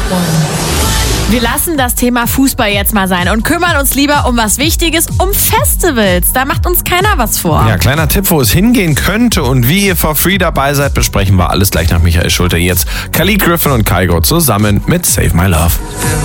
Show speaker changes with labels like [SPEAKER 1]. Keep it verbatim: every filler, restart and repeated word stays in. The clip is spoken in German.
[SPEAKER 1] Wir lassen das Thema Fußball jetzt mal sein und kümmern uns lieber um was Wichtiges, um Festivals. Da macht uns keiner was vor.
[SPEAKER 2] Ja, kleiner Tipp, wo es hingehen könnte und wie ihr for free dabei seid, besprechen wir alles gleich nach Michael Schulte. Jetzt Khalid Griffin und Kygo zusammen mit Save My Love.